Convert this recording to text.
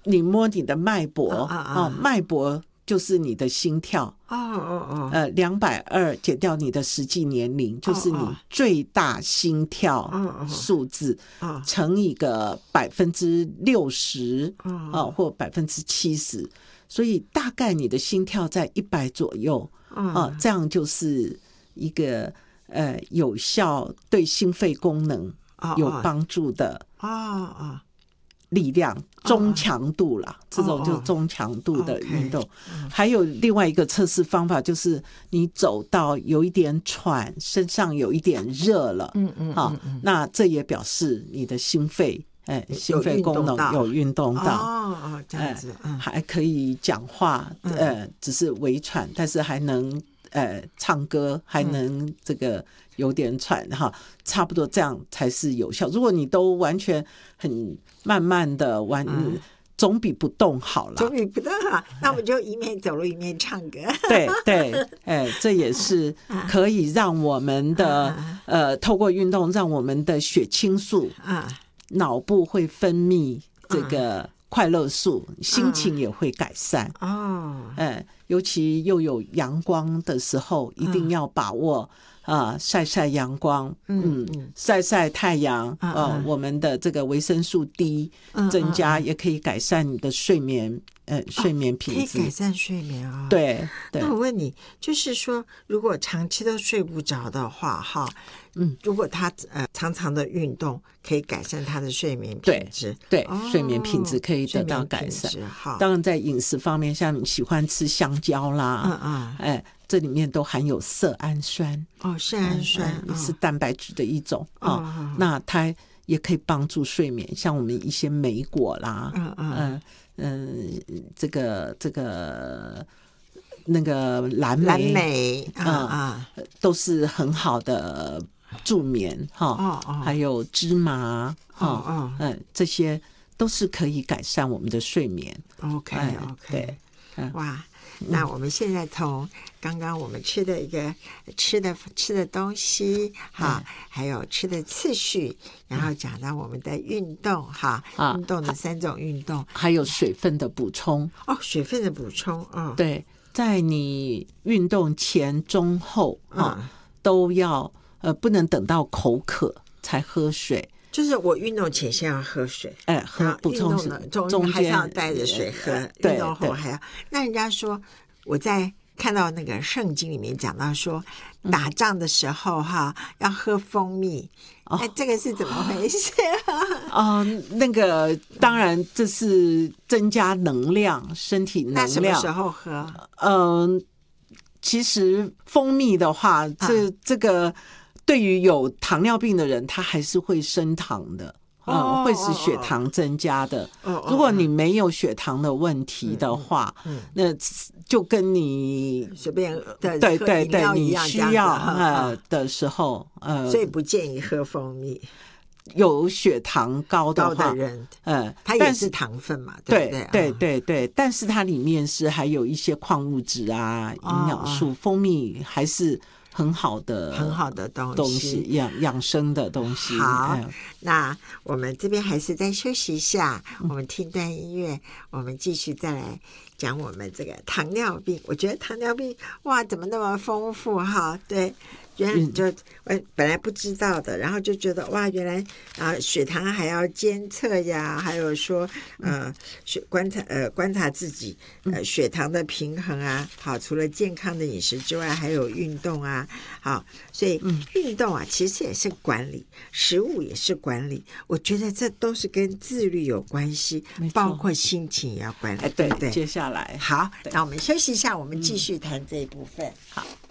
你摸你的脉搏脉搏就是你的心跳220减掉你的实际年龄，就是你最大心跳数字乘以个60%或70%，所以大概你的心跳在100左右这样就是一个有效对心肺功能有帮助的力量，中强度啦，这种就是中强度的运动。还有另外一个测试方法，就是你走到有一点喘，身上有一点热了，那这也表示你的心肺功能有运动到这样子， 还可以讲话，只是微喘，但是还能唱歌，还能这个有点喘差不多这样才是有效。如果你都完全很慢慢的总比不动好了， 总比不动好。那我们就一面走路一面唱歌。 对对，这也是可以让我们的透过运动，让我们的血清素脑部会分泌这个快乐素，心情也会改善尤其又有阳光的时候，一定要把握晒晒阳光，晒晒太阳我们的这个维生素 D 增加，也可以改善你的睡眠品质， 可以改善睡眠对。 那我问你，就是说，如果长期都睡不着的话，如果他常常的运动，可以改善他的睡眠品质。 对，睡眠品质可以得到改善。当然，在饮食方面，像你喜欢吃香蕉啦，这里面都含有色氨酸。 色氨酸也是蛋白质的一种那它也可以帮助睡眠，像我们一些莓果啦，这个那个蓝莓都是很好的助眠还有芝麻这些都是可以改善我们的睡眠。 OK， 对， 哇。那我们现在从刚刚我们吃的一个吃的东西还有吃的次序，然后讲到我们的运动运动的3种运动， 还有水分的补充水分的补充对，在你运动前中后都要不能等到口渴才喝水。 就是我运动前先要喝水， 补充中间还是要带着水喝，运动后还要。那人家说，我在看到那个圣经里面讲到说，打仗的时候要喝蜂蜜，这个是怎么回事那个当然这是增加能量，身体能量。 那什么时候喝？ 其实蜂蜜的话，这个。对于有糖尿病的人，他还是会升糖的，会使血糖增加的。如果你没有血糖的问题的话，那就跟你随便对你需要的时候， 所以不建议喝蜂蜜。 有血糖高的人，它也是糖分嘛，对不对？对，但是它里面是还有一些矿物质营养素，蜂蜜还是。很好的东西，养生的东西。 好，那我们这边还是再休息一下，我们听段音乐，我们继续再来讲我们这个糖尿病。我觉得糖尿病怎么那么丰富对。原来就本来不知道的，然后就觉得原来血糖还要监测呀，还有说观察自己血糖的平衡好，除了健康的饮食之外，还有运动好，所以运动其实也是管理，食物也是管理，我觉得这都是跟自律有关系，包括心情也要管理，对不对？ 接下来好，那我们休息一下，我们继续谈这一部分。 好。